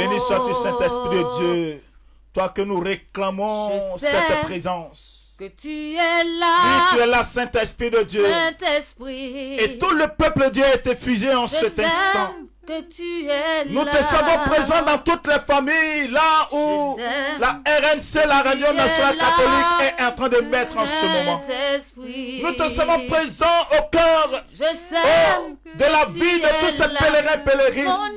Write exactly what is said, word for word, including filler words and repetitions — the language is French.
Béni sois-tu, Saint-Esprit de Dieu. Toi que nous réclamons cette présence. Que tu es là. Oui, tu es là, Saint-Esprit de Dieu. Saint-Esprit. Et tout le peuple de Dieu a été fusé en Je cet sais instant. que tu es Nous là. te savons présent dans toutes les familles, là où la R N C, la Radio Nationale Catholique, est en train de mettre en ce moment. Nous te savons présent au cœur Je sais oh, de la vie de tous ces pèlerins et pèlerines.